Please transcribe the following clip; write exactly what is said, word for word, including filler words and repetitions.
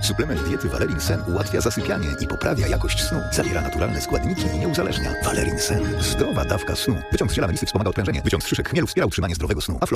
Suplement diety Valerin Sen ułatwia zasypianie i poprawia jakość snu. Zawiera naturalne składniki i nie uzależnia. Valerin Sen. Zdrowa dawka snu. Wyciąg z ziela melisy wspomaga odprężenie. Wyciąg z szyszek chmielu wspiera utrzymanie zdrowego snu. A